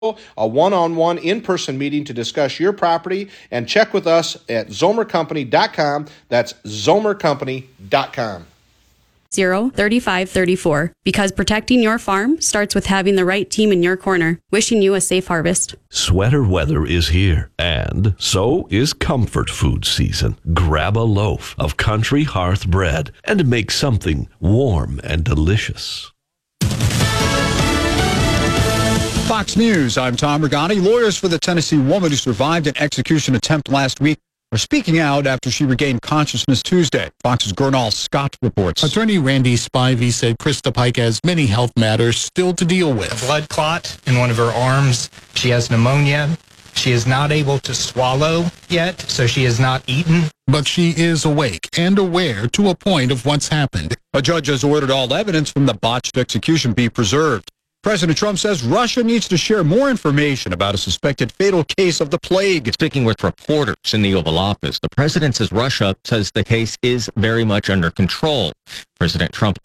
a one-on-one in-person meeting to discuss your property, and check with us at zomercompany.com. That's zomercompany.com. 03534, because protecting your farm starts with having the right team in your corner. Wishing you a safe harvest. Sweater weather is here, and so is comfort food season. Grab a loaf of Country Hearth bread and make something warm and delicious. Fox News, I'm Tom Regani. Lawyers for the Tennessee woman who survived an execution attempt last week are speaking out after she regained consciousness Tuesday. Fox's Gernal Scott reports. Attorney Randy Spivey said Krista Pike has many health matters still to deal with. A blood clot in one of her arms. She has pneumonia. She is not able to swallow yet, so she has not eaten. But she is awake and aware to a point of what's happened. A judge has ordered all evidence from the botched execution be preserved. President Trump says Russia needs to share more information about a suspected fatal case of the plague. Speaking with reporters in the Oval Office, the president says Russia says the case is very much under control. President Trump